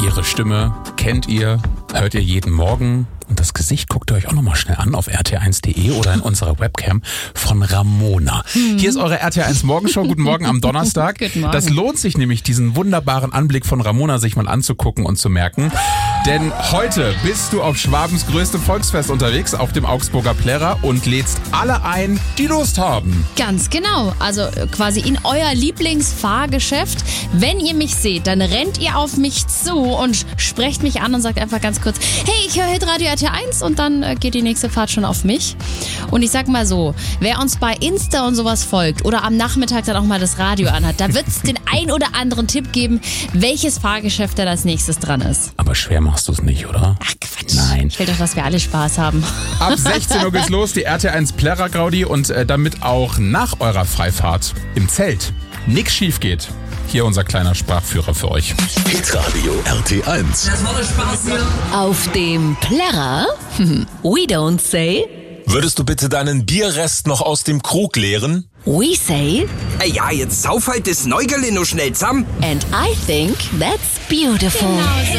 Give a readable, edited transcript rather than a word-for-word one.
Ihre Stimme kennt ihr, hört ihr jeden Morgen. Und das Gesicht guckt ihr euch auch nochmal schnell an auf rt1.de oder in unserer Webcam von Ramona. Hier ist eure RT1 Morgenshow. Guten Morgen am Donnerstag. Guten Morgen. Das lohnt sich nämlich, diesen wunderbaren Anblick von Ramona sich mal anzugucken und zu merken. Denn heute bist du auf Schwabens größtem Volksfest unterwegs, auf dem Augsburger Plärrer, und lädst alle ein, die Lust haben. Ganz genau. Also quasi in euer Lieblingsfahrgeschäft. Wenn ihr mich seht, dann rennt ihr auf mich zu und sprecht mich an und sagt einfach ganz kurz, hey, ich höre Hitradio RT1, und dann geht die nächste Fahrt schon auf mich. Und ich sag mal so, wer uns bei Insta und sowas folgt oder am Nachmittag dann auch mal das Radio anhat, da wird es den ein oder anderen Tipp geben, welches Fahrgeschäft dann als nächstes dran ist. Aber schwer machst du es nicht, oder? Ach Quatsch. Nein. Ich will doch, dass wir alle Spaß haben. Ab 16 Uhr geht's los, die RT1 Plärrer Gaudi, und damit auch nach eurer Freifahrt im Zelt nichts schief geht. Hier unser kleiner Sprachführer für euch. Hitradio RT1. Auf dem Plärrer? We don't say. Würdest du bitte deinen Bierrest noch aus dem Krug leeren? We say. Ja, jetzt sauf halt das Neugerle noch schnell zusammen. And I think that's beautiful. Genau so.